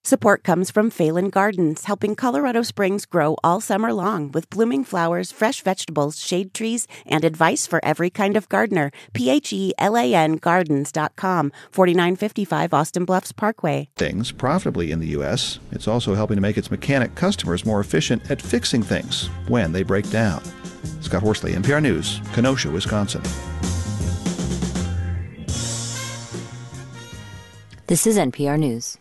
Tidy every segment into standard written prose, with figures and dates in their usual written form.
Support comes from Phelan Gardens, helping Colorado Springs grow all summer long with blooming flowers, fresh vegetables, shade trees, and advice for every kind of gardener. PHELAN Gardens.com, 4955 Austin Bluffs Parkway. Things profitably in the U.S., it's also helping to make its mechanic customers more efficient at fixing things when they break down. Scott Horsley, NPR News, Kenosha, Wisconsin. This is NPR News.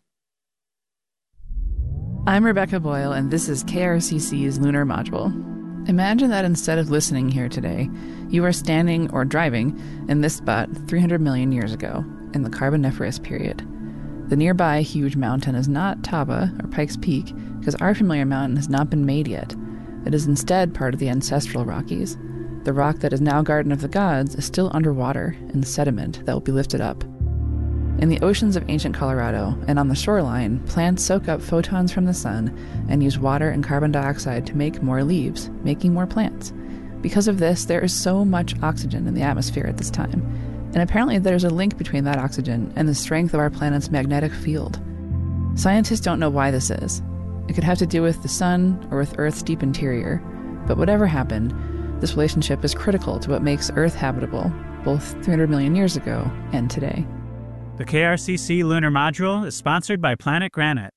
I'm Rebecca Boyle, and this is KRCC's Lunar Module. Imagine that instead of listening here today, you are standing or driving in this spot 300 million years ago, in the Carboniferous period. The nearby huge mountain is not Taba or Pikes Peak, because our familiar mountain has not been made yet. It is instead part of the ancestral Rockies. The rock that is now Garden of the Gods is still underwater in sediment that will be lifted up. In the oceans of ancient Colorado and on the shoreline, plants soak up photons from the sun and use water and carbon dioxide to make more leaves, making more plants. Because of this, there is so much oxygen in the atmosphere at this time. And apparently there's a link between that oxygen and the strength of our planet's magnetic field. Scientists don't know why this is. It could have to do with the sun or with Earth's deep interior. But whatever happened, this relationship is critical to what makes Earth habitable, both 300 million years ago and today. The KRCC Lunar Module is sponsored by Planet Granite.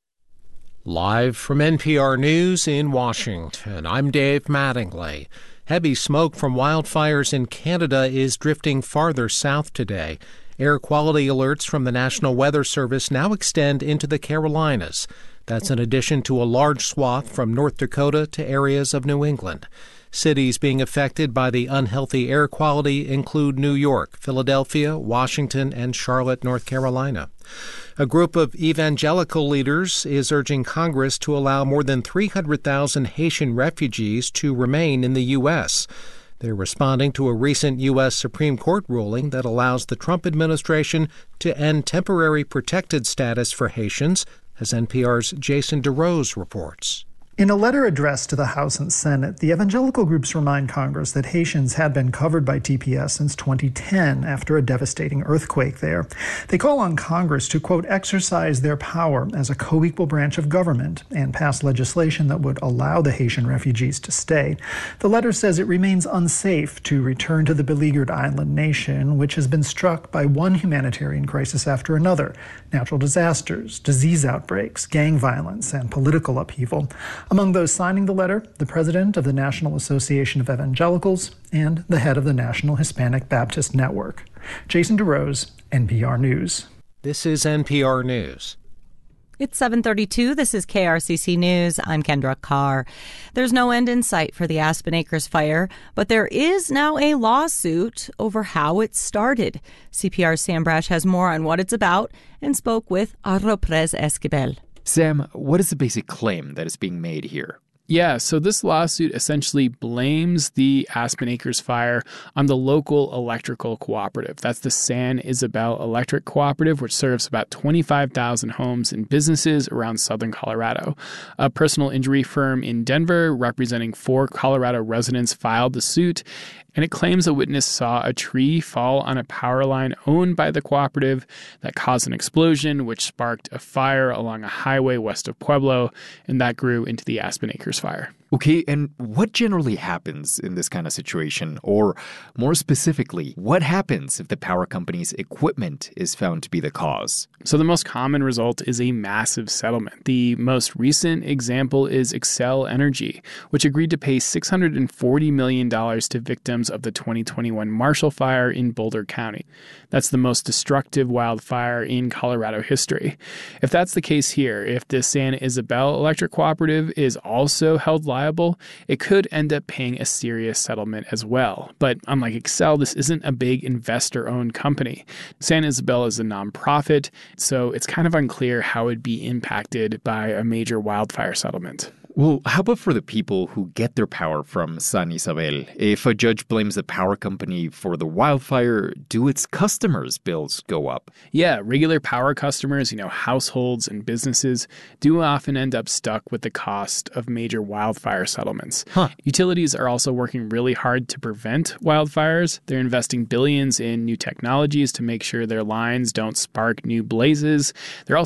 Live from NPR News in Washington, I'm Dave Mattingly. Heavy smoke from wildfires in Canada is drifting farther south today. Air quality alerts from the National Weather Service now extend into the Carolinas. That's in addition to a large swath from North Dakota to areas of New England. Cities being affected by the unhealthy air quality include New York, Philadelphia, Washington, and Charlotte, North Carolina. A group of evangelical leaders is urging Congress to allow more than 300,000 Haitian refugees to remain in the U.S. They're responding to a recent U.S. Supreme Court ruling that allows the Trump administration to end temporary protected status for Haitians, as NPR's Jason DeRose reports. In a letter addressed to the House and Senate, the evangelical groups remind Congress that Haitians had been covered by TPS since 2010 after a devastating earthquake there. They call on Congress to, quote, exercise their power as a co-equal branch of government and pass legislation that would allow the Haitian refugees to stay. The letter says it remains unsafe to return to the beleaguered island nation, which has been struck by one humanitarian crisis after another: natural disasters, disease outbreaks, gang violence, and political upheaval. Among those signing the letter, the president of the National Association of Evangelicals and the head of the National Hispanic Baptist Network. Jason DeRose, NPR News. This is NPR News. It's 7:32. This is KRCC News. I'm Kendra Carr. There's no end in sight for the Aspen Acres fire, but there is now a lawsuit over how it started. CPR's Sam Brash has more on what it's about and spoke with Arropres Esquivel. Sam, what is the basic claim that is being made here? Yeah, so this lawsuit essentially blames the Aspen Acres fire on the local electrical cooperative. That's the San Isabel Electric Cooperative, which serves about 25,000 homes and businesses around southern Colorado. A personal injury firm in Denver representing 4 Colorado residents filed the suit, and it claims a witness saw a tree fall on a power line owned by the cooperative that caused an explosion, which sparked a fire along a highway west of Pueblo, and that grew into the Aspen Acres fire. Okay, and what generally happens in this kind of situation? Or more specifically, what happens if the power company's equipment is found to be the cause? So the most common result is a massive settlement. The most recent example is Xcel Energy, which agreed to pay $640 million to victims of the 2021 Marshall Fire in Boulder County. That's the most destructive wildfire in Colorado history. If that's the case here, if the San Isabel Electric Cooperative is also held liable, it could end up paying a serious settlement as well. But unlike Xcel, this isn't a big investor-owned company. San Isabel is a nonprofit, so it's kind of unclear how it'd be impacted by a major wildfire settlement. Well, how about for the people who get their power from San Isabel? If a judge blames the power company for the wildfire, do its customers' bills go up? Yeah, regular power customers, households and businesses do often end up stuck with the cost of major wildfire settlements. Utilities are also working really hard to prevent wildfires. They're investing billions in new technologies to make sure their lines don't spark new blazes. They're also